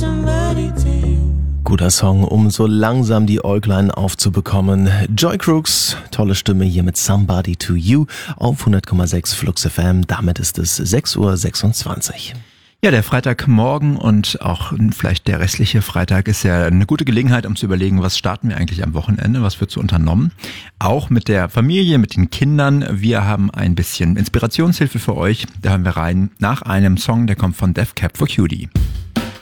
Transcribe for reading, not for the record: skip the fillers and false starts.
Guter Song, um so langsam die Äuglein aufzubekommen. Joy Crooks, tolle Stimme hier mit Somebody to You auf 100,6 Flux FM. Damit ist es 6:26 Uhr. Ja, der Freitagmorgen und auch vielleicht der restliche Freitag ist ja eine gute Gelegenheit, um zu überlegen, was starten wir eigentlich am Wochenende, was wird so unternommen. Auch mit der Familie, mit den Kindern. Wir haben ein bisschen Inspirationshilfe für euch. Da hören wir rein nach einem Song, der kommt von Death Cab for Cutie.